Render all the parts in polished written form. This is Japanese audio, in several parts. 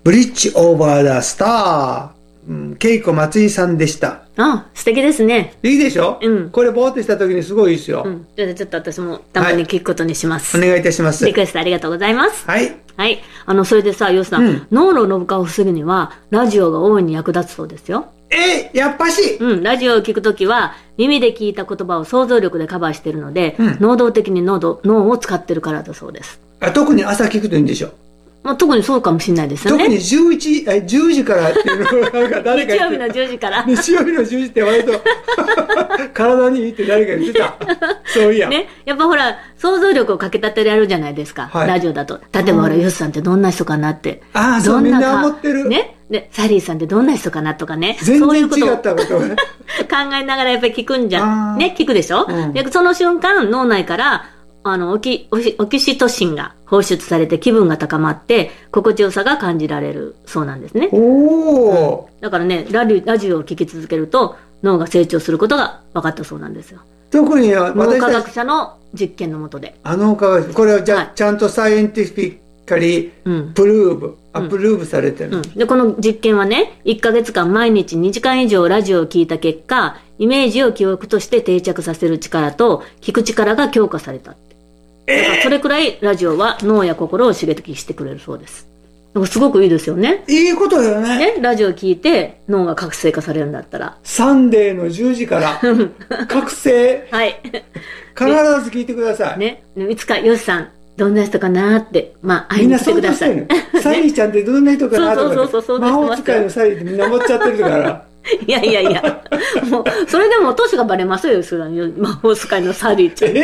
ブリッジオーバーザスター、ケイコ松井さんでした。 あ、素敵ですね。 いいでしょ、 うん、 これぼーっとした時にすごいですよ。 うん、ちょっと私もたまに聞くことにします。 お願いいたします。 リクエストありがとうございます。 はい。 はい。それでさ、ヨウさん、脳の老化を防ぐには、ラジオが大いに役立つそうですよ。 やっぱし、 ラジオを聞くときは、耳で聞いた言葉を想像力でカバーしているので、能動的に脳を使ってるからだそうです。 特に朝聞くといいんでしょ。 特にそうかもしれないですよね。 特に10時からっていうのがなんか誰か日曜日の10時から。 日曜日の10時って割と体にいいって誰か言ってた。そういや。 ね、やっぱほら、想像力をかき立てられるじゃないですか。はい、ラジオだと。例えばほら、ヨスさんってどんな人かなって。 ああ、そう、みんな思ってる。 ね。で、サリーさんってどんな人かなとかね。 全然違ったことをね。 考えながらやっぱり聞くんじゃん。ね、聞くでしょ、で、その瞬間、脳内から、オキシトシンが放出されて気分が高まって心地よさが感じられるそうなんですね。だからね、ラジオを聞き続けると脳が成長することが分かったそうなんですよ。 特に脳科学者の実験のもとで。 脳科学、これはちゃんとサイエンティフィックリプルーブされてる、 で、この実験はね、1ヶ月間毎日2時間以上ラジオを聞いた結果、イメージを記憶として定着させる力と聞く力が強化された。だからそれくらいラジオは脳や心を刺激してくれるそうです。すごくいいですよね。 いいことだよね。 ラジオ聞いて脳が覚醒化されるんだったら。 サンデーの10時から覚醒。 はい。 必ず聞いてください。 ね。いつかヨシさんどんな人かなって、会いに来てください。 サリーちゃんってどんな人かなとか、 そう魔法使いのサリーってみんな思っちゃってるから。 いや、もう、それでも年がバレますよ、魔法使いのサリーちゃんって。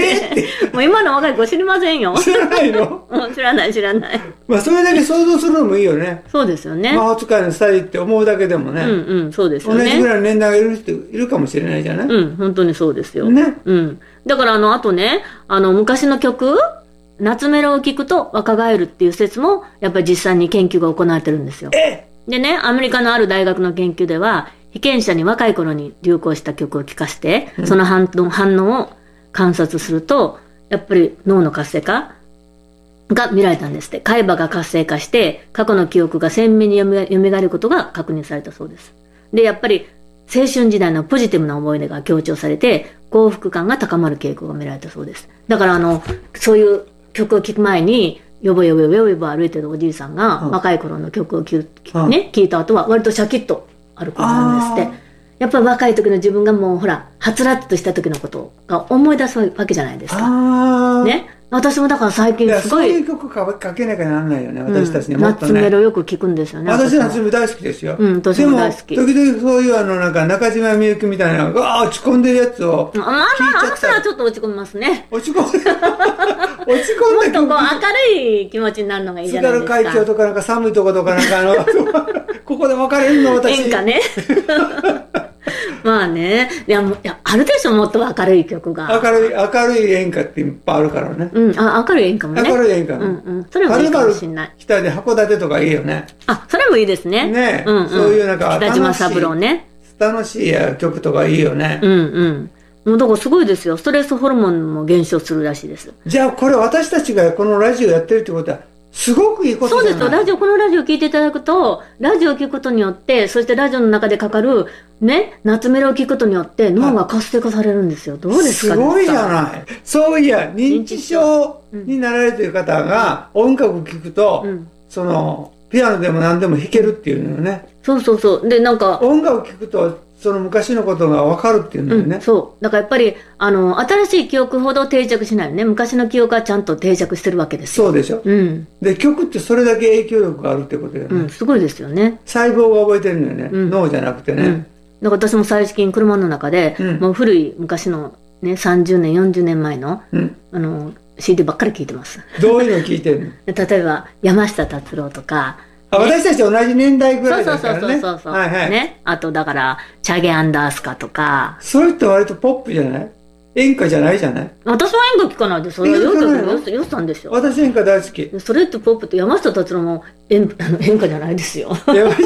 もう今の若い子知りませんよ。 知らないの？ 知らない。 それだけ想像するのもいいよね。 そうですよね。 魔法使いのサリーって思うだけでもね。 そうですよね。 同じぐらいの年代がいる人いるかもしれないじゃない？ 本当にそうですよ。 ね。 だからあとね、昔の曲、夏メロを聴くと若返るっていう説も、やっぱり実際に研究が行われてるんですよ。でね、アメリカのある大学の研究では、被験者に若い頃に流行した曲を聴かせて、その反応を観察すると、やっぱり脳の活性化が見られたんですって。海馬が活性化して、過去の記憶が鮮明に蘇ることが確認されたそうです。で、やっぱり青春時代のポジティブな思い出が強調されて、幸福感が高まる傾向が見られたそうです。だからそういう曲を聴く前に、よぼ歩いてるおじいさんが、若い頃の曲を聴いた後は割とシャキッと歩くようになるんですって。やっぱり若い時の自分がもうほら、はつらっとした時のことが思い出すわけじゃないですか。ね。私もだから最近すごい。 そういう曲かけなきゃならないよね、私たちにもっとね。 夏メロよく聞くんですよね。 私夏メロ大好きですよ。 私も大好き。 でも、時々そういうなんか中島みゆきみたいな、落ち込んでるやつを聞いちゃった。 あの人はちょっと落ち込みますね。 落ち込んでもっとこう明るい気持ちになるのがいいじゃないですか。 津軽海峡とかなんか寒いとことかなんかここで別れるの私。 演歌ね。まあね、いやあるでしょ、もっと明るい曲が。 明るい演歌っていっぱいあるからね。 明るい演歌もね。 明るい演歌ね。 それもいいかもしれない。 北で函館とかいいよね。 それもいいですね。 ね、そういうなんか北島三郎ね。 楽しい曲とかいいよね。 もうだからすごいですよ。ストレスホルモンも減少するらしいです。 じゃあこれ私たちがこのラジオやってるってことはすごくいいことじゃない？ そうですよ。このラジオ聞いていただくと、ラジオを聞くことによって、そしてラジオの中でかかるね、夏メロを聞くことによって脳が活性化されるんですよ。どうですか？ すごいじゃない。そういや、認知症になられている方が音楽を聴くと、ピアノでも何でも弾けるっていうのよね。 そう。で、なんか音楽を聴くと、その昔のことが分かるっていうのよね。 そう。だからやっぱり、新しい記憶ほど定着しないよね。昔の記憶はちゃんと定着してるわけですよ。 そうでしょ。で、曲ってそれだけ影響力があるってことよね。 すごいですよね。 細胞が覚えてるのよね。脳じゃなくてね。 だから私も最近車の中で、もう古い昔のね、30年、40年前の、CD ばっかり聴いてます。 どういうの聴いてるの？ 例えば、山下達郎とか、 私たち同じ年代ぐらいだからね。 そう。ね。あと、だから、チャゲアンダースカとか。 それって割とポップじゃない？演歌じゃないじゃない？ 私は演歌聞かないで、それはよさんでしょ。 私演歌大好き。 それってポップって、山下達郎も演歌じゃないですよ。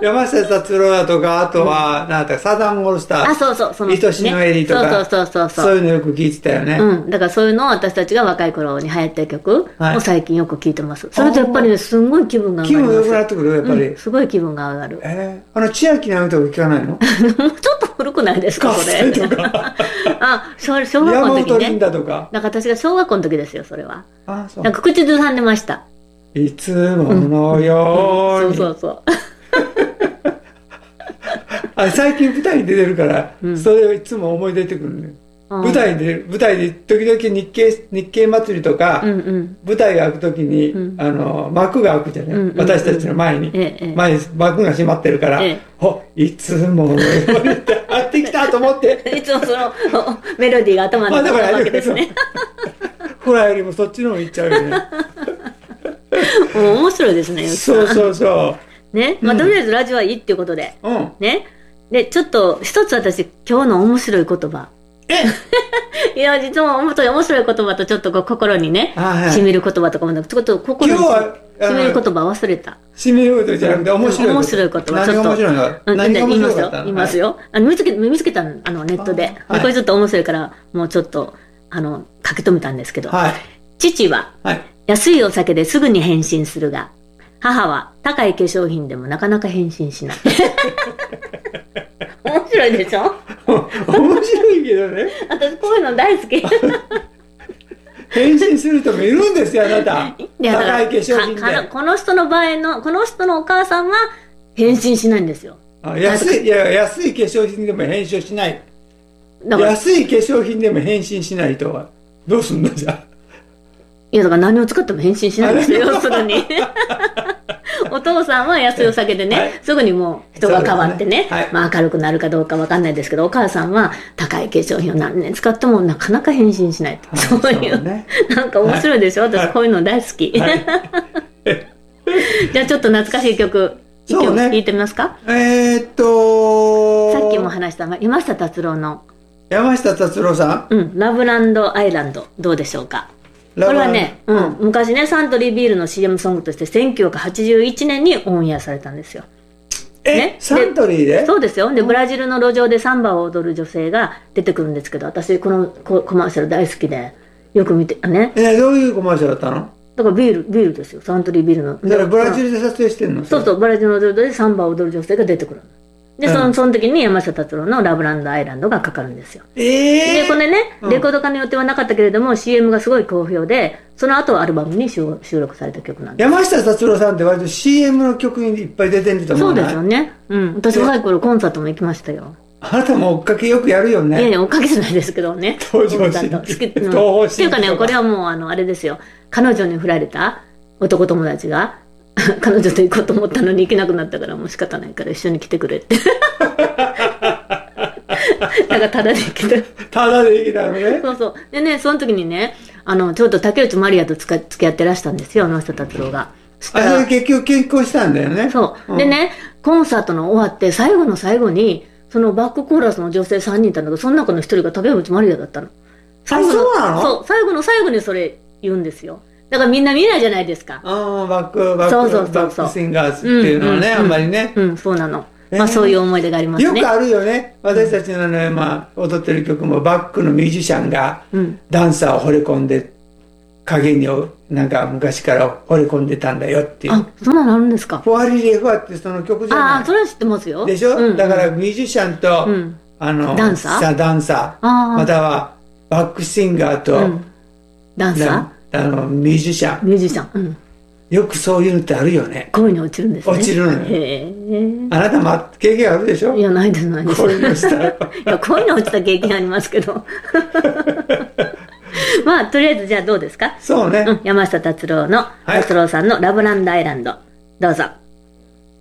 山下達郎だとか、あとは、なんだサザンオールスター。 あ、そうそう、 愛しのエリとか。そういうのよく聞いてたよね。 だからそういうのを私たちが若い頃に流行った曲を最近よく聞いてます。それとやっぱりね、すんごい気分が上がる。 気分良くなってくる、やっぱり。 すごい気分が上がる。 千秋直美とか聞かないの？ ちょっと古くないですか、それ。小学校の時ね。 山本リンダとか。 だから私が小学校の時ですよ、それは。 そう。 なんか口ずさんでました。 いつものように。 そうそうそう。 最近舞台に出てるから、それをいつも思い出てくるね。舞台で時々日経祭りとか、舞台が開く時に、幕が開くじゃない、私たちの前に、幕が閉まってるから、いつものようにって会ってきたと思って。 いつもそのメロディーが頭に残るわけですね。 ほらよりもそっちの方行っちゃうよね。 面白いですね。 そうそうそう。 ね、とりあえずラジオはいいっていうことで、ね。で、ちょっと一つ私、今日の面白い言葉。いや、実は面白い言葉とちょっと心にね、しみる言葉とかもなく、ちょっと心にしみる言葉忘れた。 しみることじゃなくて面白い言葉。 面白い言葉。 何が面白いの？何が面白かったの？ 言いますよ。見つけたネットで。これちょっと面白いから、もうちょっと、書き留めたんですけど。父は、安いお酒ですぐに変身するが、母は高い化粧品でもなかなか変身しない。面白いでしょ？ 面白いけどね。 私こういうの大好き。 変身する人もいるんですよ、あなた。高い化粧品で。 この人の場合の、この人のお母さんは変身しないんですよ。 安い化粧品でも変身しない。安い化粧品でも変身しない人はどうすんのじゃあ。 いやだから何を使っても変身しないんですよ、要するに。お父さんは安いお酒でね、すぐにもう人が変わってね、明るくなるかどうかわかんないですけど、お母さんは高い化粧品を何年使ってもなかなか変身しないと。そういう、なんか面白いでしょ、私こういうの大好き。じゃあちょっと懐かしい曲、一曲聴いてみますか？さっきも話した山下達郎の。 山下達郎さん？ラブランドアイランド、どうでしょうか？これはね、昔ね、サントリービールの CM ソングとして1981年にオンエアされたんですよ。 サントリーで？ そうですよ。で、ブラジルの路上でサンバを踊る女性が出てくるんですけど、私このコマーシャル大好きで、よく見て、ね。 どういうコマーシャルだったの？ だからビールですよ。サントリービールの。 だからブラジルで撮影してんの？ そうそう、ブラジルの路上でサンバを踊る女性が出てくる。で、その時に山下達郎のラブランドアイランドがかかるんですよ。で、これね、レコード化の予定はなかったけれども、CM がすごい好評で、その後アルバムに収録された曲なんです。 山下達郎さんって割と CM の曲にいっぱい出てると思う。 そうですよね。私若い頃コンサートも行きましたよ。 あなたも追っかけよくやるよね。 いやいや、追っかけじゃないですけどね。 登場シーン。 っていうかね、これはもうあれですよ。彼女に振られた男友達が、彼女と行こうと思ったのに行けなくなったからもう仕方ないから一緒に来てくれって。なんかタダで行けた。 タダで行けたのね。 そうそう。でね、その時にね、ちょうど竹内まりやと付き合ってらしたんですよ、山下達郎が。 それ結局結婚したんだよね。 そう。でね、コンサートの終わって最後の最後に、そのバックコーラスの女性3人いたんだけど、その中の1人が竹内まりやだったの。 そうなの？ そう、最後の最後にそれ言うんですよ。だからみんな見ないじゃないですか。 バックシンガーズっていうのはね、あんまりね。 そうなの。まあそういう思い出がありますね。 よくあるよね。私たちのね、踊ってる曲もバックのミュージシャンがダンサーを惚れ込んで、影になんか昔から惚れ込んでたんだよっていう。 そんなのあるんですか？ フォアリレファってその曲じゃない。 それは知ってますよ。 でしょ？だからミュージシャンと、ダンサーまたはバックシンガーと、 ダンサーミュージシャン。よくそういうのってあるよね。 恋に落ちるんですね。 落ちるのね。あなたも経験あるでしょ？ いや、ないです、ないです。 恋に落ちたら。 いや、恋に落ちた経験ありますけど。まあ、とりあえずじゃあどうですか？ そうね。 山下達郎さんのラブランドアイランド。どうぞ。